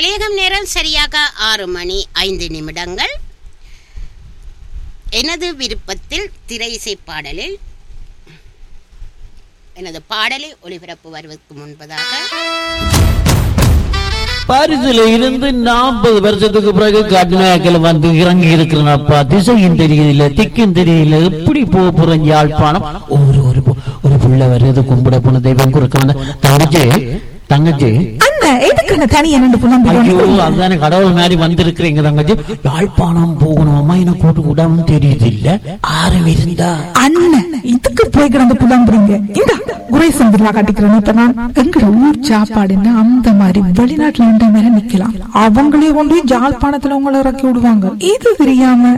கலியகம் நேரம் சரியாக 6:05. எனது விருப்பத்தில் திரை இசை பாடலில் எனது பாடலை ஒளிபரப்பு வருவதற்கு முன்பதாக பாரிஸ்ல இருந்து 40 வருஷத்துக்கு பிறகு கர்நாடகால வந்து இறங்கி இருக்கிறனப்பா. திசையும் தெரியல, திக்கும் தெரியல, எப்படி போக போறேன் யாழ்ப்பாணம். ஒரு புள்ள வருது, கும்பிட போன தெய்வம் குறுக்க வந்த தங்கச்சி அதான கடவுள் மாதிரி வந்திருக்கிறீங்க தங்கச்சி. யாழ்ப்பாணம் போகணுமா என கூட்டு கூடாம தெரியுது இல்ல. ஆறு இருந்தா அண்ணன் இதுக்கு போய் கிடந்து புலம்புறீங்க. இந்த குறை சந்திரா காட்டிக்கிறேன். இப்ப நான் எங்க ஊர் சாப்பாடுன்னா அந்த மாதிரி வெளிநாட்டுல இருந்த மாதிரி நிக்கலாம். அவங்களே கொண்டு யாழ்ப்பாணத்துல உங்களை இறக்கி விடுவாங்க. இது தெரியாம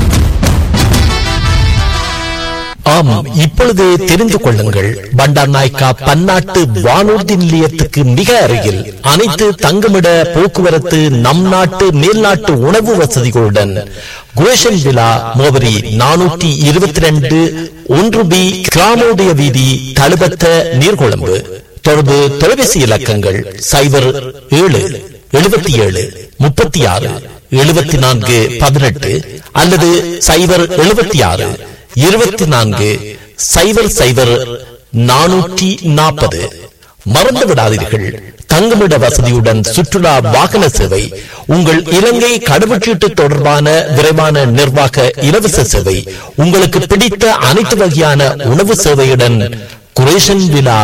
ஆமாம், இப்பொழுது தெரிந்து கொள்ளுங்கள். பண்டார் நாயக்கா பன்னாட்டு வானூர்தி நிலையத்துக்கு மிக அருகில் அனைத்து தங்குமிட போக்குவரத்து, நம் நாட்டு மேல்நாட்டு உணவு வசதிகளுடன் குரேஷன் விழா மோவரி 422 1B கிராமோதய வீதி, தழுபத்த நீர்கொழும்பு. தொடர்பு தொலைபேசி இலக்கங்கள் 0777367418 அல்லது 07624000440. மறந்து விடாதீர்கள், தங்குமிட வசதியுடன் சுற்றுலா வாகன சேவை, உங்கள் இலங்கை கடவுச்சீட்டு தொடர்பான விரைவான நிர்வாக இலவச சேவை, உங்களுக்கு பிடித்த அனைத்து வகையான உணவு சேவையுடன் குரேஷன் விழா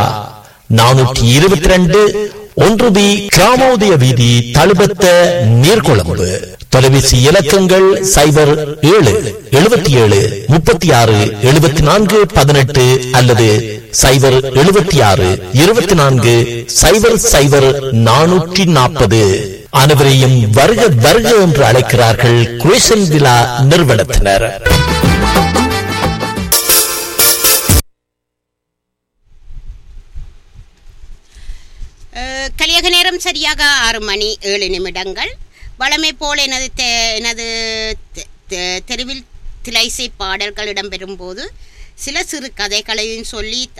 422 1B கிராமோதய வீதி, தழுபத்த நீர்கொழும்பு. தொலைபேசி இலக்கங்கள் 0777367418 அல்லது 07624000440. அனைவரையும் வருக வருக என்று அழைக்கிறார்கள் குரேஷன் விழா நிறுவனத்தினர். கலியக நேரம் சரியாக 6:07. வழமை போல் எனது தெருவில் திரைசை பாடல்கள் இடம்பெறும் போது சில சிறு கதைகளையும் சொல்லி